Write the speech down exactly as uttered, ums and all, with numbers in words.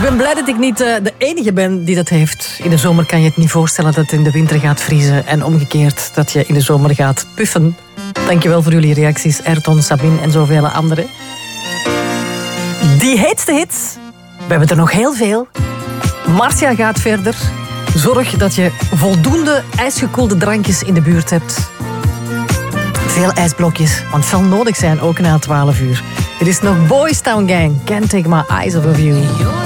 ben blij dat ik niet uh, de enige ben die dat heeft. In de zomer kan je het niet voorstellen dat het in de winter gaat vriezen. En omgekeerd dat je in de zomer gaat puffen. Dankjewel voor jullie reacties, Ayrton, Sabine en zoveel anderen. Die heetste hits. We hebben er nog heel veel. Marcia gaat verder. Zorg dat je voldoende ijsgekoelde drankjes in de buurt hebt. Veel ijsblokjes, want het zal nodig zijn, ook na twaalf uur. Er is nog Boys Town Gang. Can't take my eyes off of you.